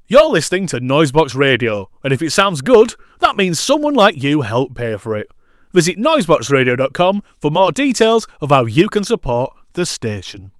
You're listening to Noisebox Radio, and if it sounds good, that means someone like you helped pay for it. Visit noiseboxradio.com for more details of how you can support the station.